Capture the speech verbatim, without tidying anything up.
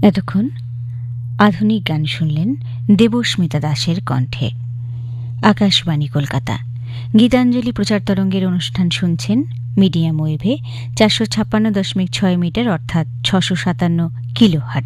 এতক্ষণ আধুনিক গান শুনলেন দেবস্মিতা দাসের কণ্ঠে। আকাশবাণী কলকাতা গীতাঞ্জলি প্রচার তরঙ্গের অনুষ্ঠান শুনছেন মিডিয়াম ওয়েভে চারশো ছাপ্পান্ন দশমিক ছয় মিটার অর্থাৎ ছশো সাতান্ন কিলো হার্টজ।